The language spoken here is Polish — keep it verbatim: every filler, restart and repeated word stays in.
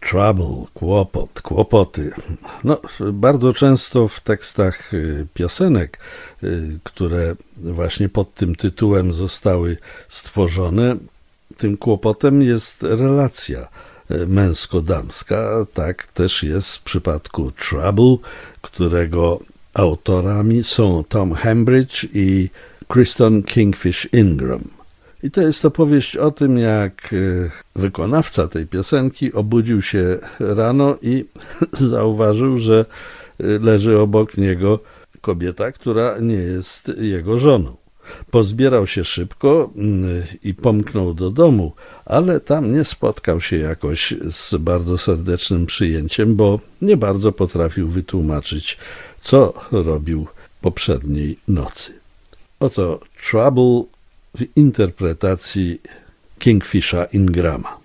Trouble, kłopot, kłopoty. No, bardzo często w tekstach piosenek, które właśnie pod tym tytułem zostały stworzone, tym kłopotem jest relacja męsko-damska. Tak też jest w przypadku Trouble, którego autorami są Tom Hambridge i Kristen Kingfish Ingram. I to jest opowieść o tym, jak wykonawca tej piosenki obudził się rano i zauważył, że leży obok niego kobieta, która nie jest jego żoną. Pozbierał się szybko i pomknął do domu, ale tam nie spotkał się jakoś z bardzo serdecznym przyjęciem, bo nie bardzo potrafił wytłumaczyć, co robił poprzedniej nocy. Oto Trouble w interpretacji Kingfisha Ingrama.